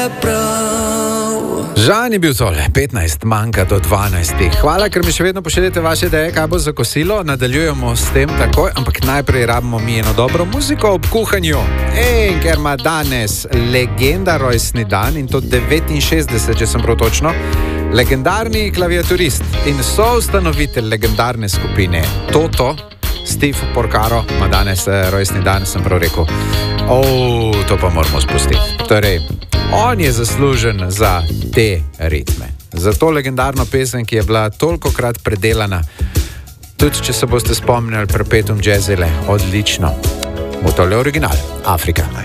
Žan je bil tole, 15 manjka do 12. Hvala, ker mi še vedno pošiljate vaše ideje, kaj bo za kosilo. Nadaljujemo s tem takoj, ampak najprej rabimo mi eno dobro muziko ob kuhanju. Ker ima danes legenda rojstni dan in to 69, če sem prav točno. Legendarni klaviaturist in soustanovitelj legendarne skupine Toto, Steve Porcaro, ima danes rojstni dan, sem prav rekel. To pa moramo spustiti. Torej, on je zaslužen za te ritme. Za to legendarno pesem, ki je bila tolikokrat predelana. Tudi, če se boste spomnili Perpetuum Jazzile, odlično. Bo tole original, Afrika.